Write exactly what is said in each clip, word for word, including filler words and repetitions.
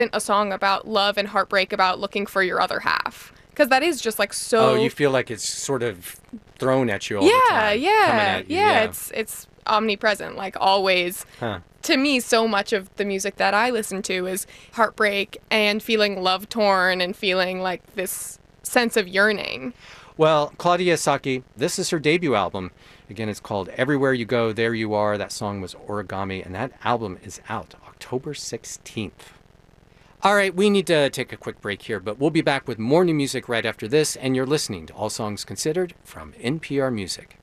a song about love and heartbreak, about looking for your other half. Because that is just like so. Oh, you feel like it's sort of thrown at you all yeah, the time. Yeah, coming at you. yeah, Yeah, It's it's omnipresent, like always. Huh. To me, so much of the music that I listen to is heartbreak and feeling love torn and feeling like this sense of yearning. Well, Claudia Saki, this is her debut album. Again, it's called Everywhere You Go, There You Are. That song was Origami, and that album is out October sixteenth. All right, we need to take a quick break here, but we'll be back with more new music right after this, and you're listening to All Songs Considered from N P R Music.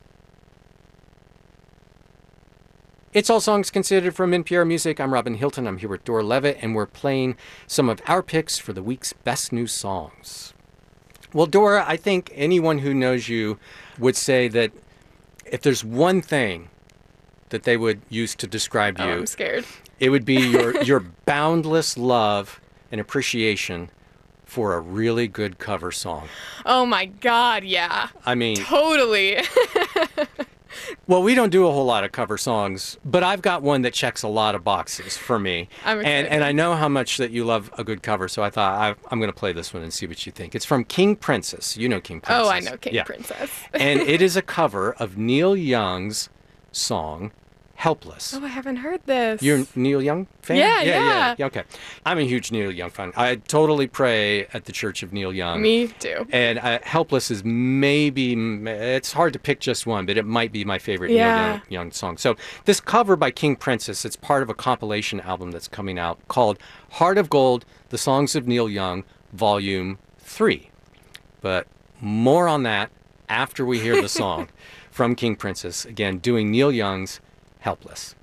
It's All Songs Considered from N P R Music. I'm Robin Hilton. I'm here with Dora Levitt, and we're playing some of our picks for the week's best new songs. Well, Dora, I think anyone who knows you would say that if there's one thing that they would use to describe you, oh, I'm scared. It would be your your boundless love and appreciation for a really good cover song. Oh my God, yeah. I mean, totally. well, we don't do a whole lot of cover songs, but I've got one that checks a lot of boxes for me. I'm excited. And and I know how much that you love a good cover, so I thought I, I'm going to play this one and see what you think. It's from King Princess. You know King Princess. Oh, I know King yeah. Princess. And it is a cover of Neil Young's song, Helpless. Oh, I haven't heard this. You're a Neil Young fan? Yeah, yeah, yeah. yeah. Okay. I'm a huge Neil Young fan. I totally pray at the Church of Neil Young. Me too. And uh, Helpless is maybe, it's hard to pick just one, but it might be my favorite yeah. Neil Young, Young song. So this cover by King Princess, it's part of a compilation album that's coming out called Heart of Gold, The Songs of Neil Young, Volume three. But more on that after we hear the song from King Princess, again, doing Neil Young's Helpless.